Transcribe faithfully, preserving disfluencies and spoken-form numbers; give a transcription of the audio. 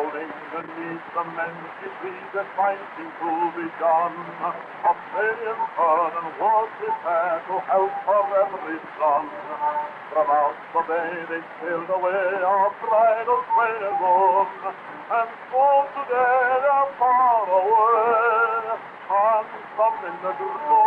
Rolling beneath the mangy tree, the fighting to be done. A million turn and was prepared to help for every son. From out the bay they sailed away, our bridal train is on, and so today they're far away, and some in the